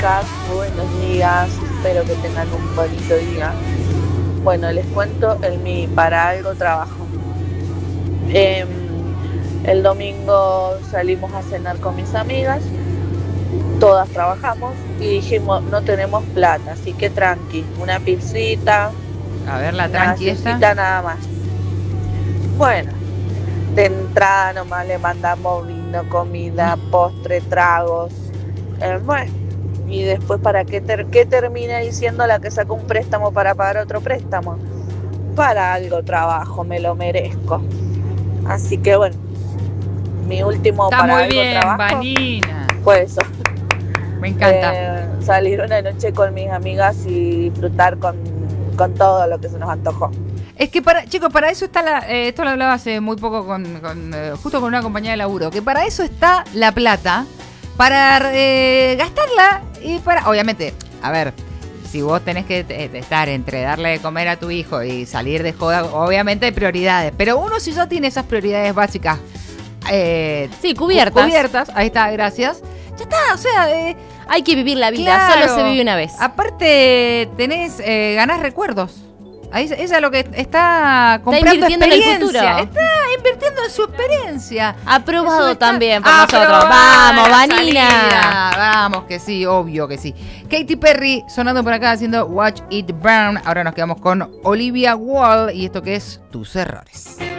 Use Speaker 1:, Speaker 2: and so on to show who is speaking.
Speaker 1: chicas, buenos días, espero que tengan un bonito día. Bueno, les cuento para algo trabajo. Em, el domingo salimos a cenar con mis amigas, todas trabajamos y dijimos no tenemos plata, así que tranqui, una pizzita,
Speaker 2: A ver, la
Speaker 1: una
Speaker 2: tranqui esta.
Speaker 1: gaseosita nada más. Bueno, de entrada nomás le mandamos vino, comida, postre, tragos. Bueno, y después para qué termina diciendo la que sacó un préstamo para pagar otro préstamo. Para algo trabajo, me lo merezco. Así que bueno, mi último
Speaker 2: Está
Speaker 1: para
Speaker 2: muy
Speaker 1: algo
Speaker 2: bien,
Speaker 1: trabajo
Speaker 2: Vanina.
Speaker 1: fue eso.
Speaker 2: Me encanta.
Speaker 1: Salir una noche con mis amigas y disfrutar con todo lo que se nos antojó.
Speaker 2: Es que chicos, para eso está esto lo hablaba hace muy poco justo con una compañía de laburo, que para eso está la plata, para gastarla y obviamente, a ver, si vos tenés que estar entre darle de comer a tu hijo y salir de joda, obviamente hay prioridades, pero uno si ya tiene esas prioridades básicas
Speaker 3: sí, cubiertas,
Speaker 2: ahí está, gracias, ya está, o sea,
Speaker 3: hay que vivir la vida,
Speaker 2: claro,
Speaker 3: solo se vive una vez.
Speaker 2: Aparte ganás recuerdos. Ella es lo que está comprando,
Speaker 3: está invirtiendo
Speaker 2: experiencia.
Speaker 3: En el futuro.
Speaker 2: Está invirtiendo en su experiencia.
Speaker 3: Aprobado también por nosotros. Vamos, Vanina.
Speaker 2: Salida. Vamos, que sí, obvio que sí. Katy Perry sonando por acá haciendo Watch It Burn. Ahora nos quedamos con Olivia Wilde y esto que es Tus Errores.